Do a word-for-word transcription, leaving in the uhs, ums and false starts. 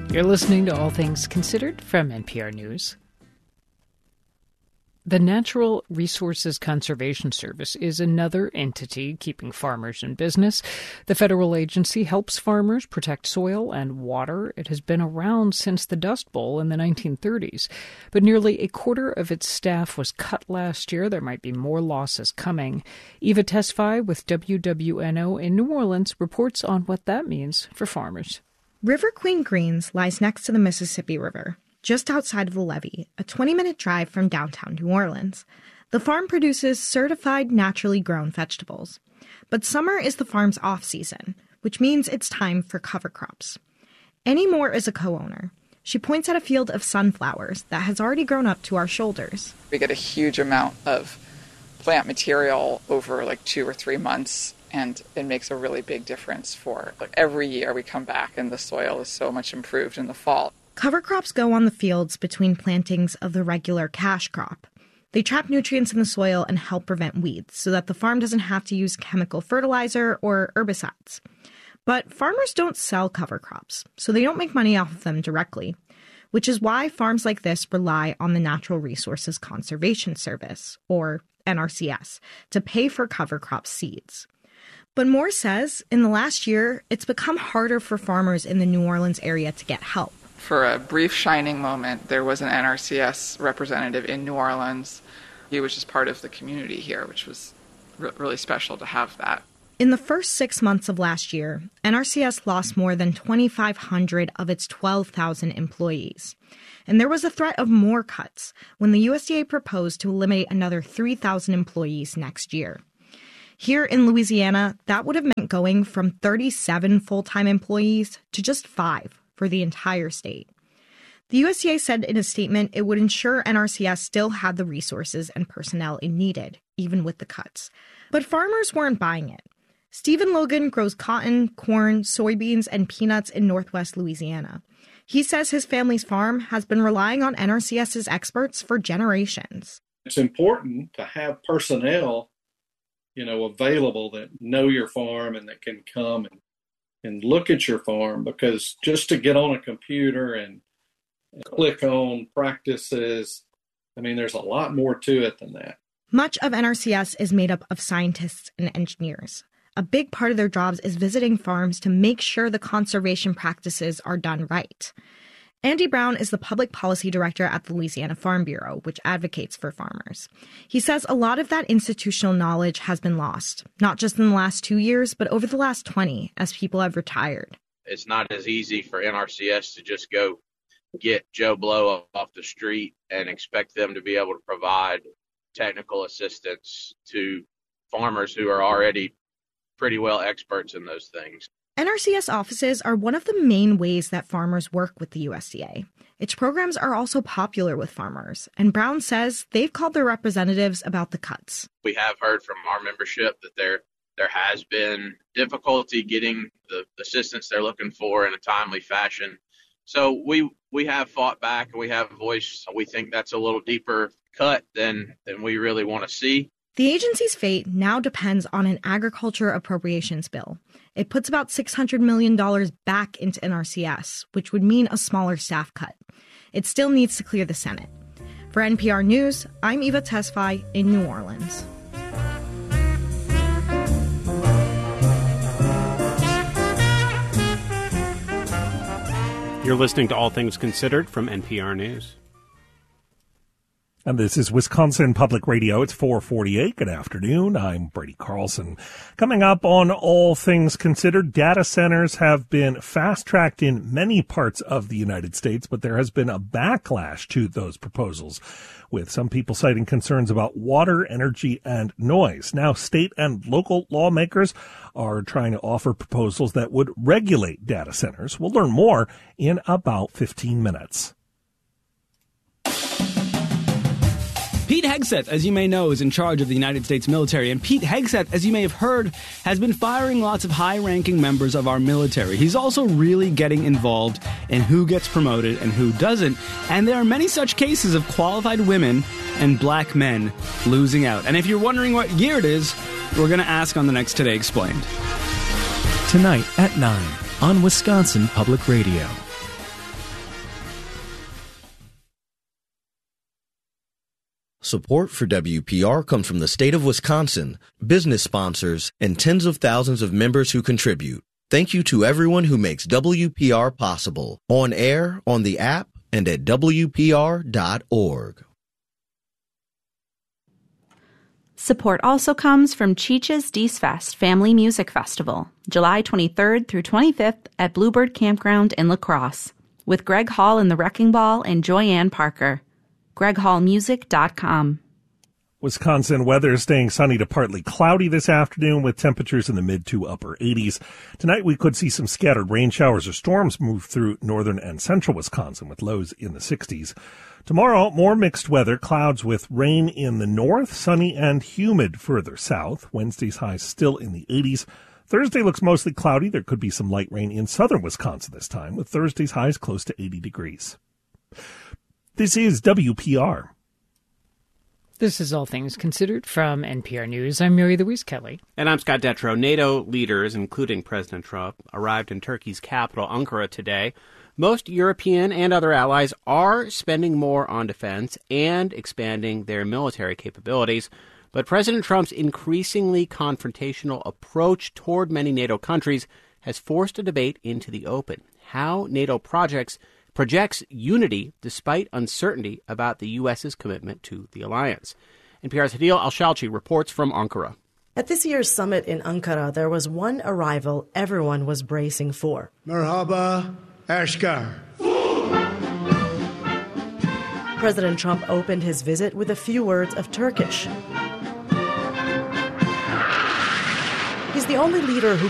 You're listening to All Things Considered from N P R News. The Natural Resources Conservation Service is another entity keeping farmers in business. The federal agency helps farmers protect soil and water. It has been around since the Dust Bowl in the nineteen thirties, but nearly a quarter of its staff was cut last year. There might be more losses coming. Eva Tesfaye with W W N O in New Orleans reports on what that means for farmers. River Queen Greens lies next to the Mississippi River, just outside of the levee, a twenty-minute drive from downtown New Orleans. The farm produces certified naturally grown vegetables. But summer is the farm's off-season, which means it's time for cover crops. Annie Moore is a co-owner. She points at a field of sunflowers that has already grown up to our shoulders. We get a huge amount of plant material over like two or three months, and it makes a really big difference for like every year we come back and the soil is so much improved in the fall. Cover crops go on the fields between plantings of the regular cash crop. They trap nutrients in the soil and help prevent weeds so that the farm doesn't have to use chemical fertilizer or herbicides. But farmers don't sell cover crops, so they don't make money off of them directly, which is why farms like this rely on the Natural Resources Conservation Service, or N R C S, to pay for cover crop seeds. But Moore says in the last year, it's become harder for farmers in the New Orleans area to get help. For a brief shining moment, there was an N R C S representative in New Orleans. He was just part of the community here, which was re- really special to have that. In the first six months of last year, N R C S lost more than twenty-five hundred of its twelve thousand employees. And there was a threat of more cuts when the U S D A proposed to eliminate another three thousand employees next year. Here in Louisiana, that would have meant going from thirty-seven full-time employees to just five for the entire state. The U S D A said in a statement it would ensure N R C S still had the resources and personnel it needed, even with the cuts. But farmers weren't buying it. Stephen Logan grows cotton, corn, soybeans, and peanuts in northwest Louisiana. He says his family's farm has been relying on N R C S's experts for generations. It's important to have personnel, you know, available that know your farm and that can come and, and look at your farm, because just to get on a computer and, and click on practices, I mean, there's a lot more to it than that. Much of N R C S is made up of scientists and engineers. A big part of their jobs is visiting farms to make sure the conservation practices are done right. Andy Brown is the public policy director at the Louisiana Farm Bureau, which advocates for farmers. He says a lot of that institutional knowledge has been lost, not just in the last two years, but over the last twenty, as people have retired. It's not as easy for N R C S to just go get Joe Blow off the street and expect them to be able to provide technical assistance to farmers who are already pretty well experts in those things. N R C S offices are one of the main ways that farmers work with the U S D A. Its programs are also popular with farmers, and Brown says they've called their representatives about the cuts. We have heard from our membership that there there has been difficulty getting the assistance they're looking for in a timely fashion. So we we have fought back and we have voiced, we think that's a little deeper cut than than we really want to see. The agency's fate now depends on an agriculture appropriations bill. It puts about six hundred million dollars back into N R C S, which would mean a smaller staff cut. It still needs to clear the Senate. For N P R News, I'm Eva Tesfaye in New Orleans. You're listening to All Things Considered from N P R News. And this is Wisconsin Public Radio. It's four forty-eight. Good afternoon. I'm Brady Carlson. Coming up on All Things Considered, data centers have been fast-tracked in many parts of the United States, but there has been a backlash to those proposals, with some people citing concerns about water, energy, and noise. Now, state and local lawmakers are trying to offer proposals that would regulate data centers. We'll learn more in about fifteen minutes. Pete Hegseth, as you may know, is in charge of the United States military. And Pete Hegseth, as you may have heard, has been firing lots of high-ranking members of our military. He's also really getting involved in who gets promoted and who doesn't. And there are many such cases of qualified women and black men losing out. And if you're wondering what year it is, we're going to ask on the next Today Explained. Tonight at nine on Wisconsin Public Radio. Support for W P R comes from the state of Wisconsin, business sponsors, and tens of thousands of members who contribute. Thank you to everyone who makes W P R possible, on air, on the app, and at W P R dot org. Support also comes from Cheech's Dees Fest Family Music Festival, July twenty-third through twenty-fifth at Bluebird Campground in La Crosse, with Greg Hall and the Wrecking Ball and Joyanne Parker. greg hall music dot com. Wisconsin weather staying sunny to partly cloudy this afternoon with temperatures in the mid to upper eighties. Tonight we could see some scattered rain showers or storms move through northern and central Wisconsin with lows in the sixties. Tomorrow, more mixed weather, clouds with rain in the north, sunny and humid further south. Wednesday's highs still in the eighties. Thursday looks mostly cloudy. There could be some light rain in southern Wisconsin this time, with Thursday's highs close to eighty degrees. This is W P R. This is All Things Considered from N P R News. I'm Mary Louise Kelly. And I'm Scott Detrow. NATO leaders, including President Trump, arrived in Turkey's capital, Ankara, today. Most European and other allies are spending more on defense and expanding their military capabilities. But President Trump's increasingly confrontational approach toward many NATO countries has forced a debate into the open. How NATO projects projects unity despite uncertainty about the U S's commitment to the alliance. N P R's Hadil Al-Shalchi reports from Ankara. At this year's summit in Ankara, there was one arrival everyone was bracing for. Merhaba, Ashgar. President Trump opened his visit with a few words of Turkish. He's the only leader who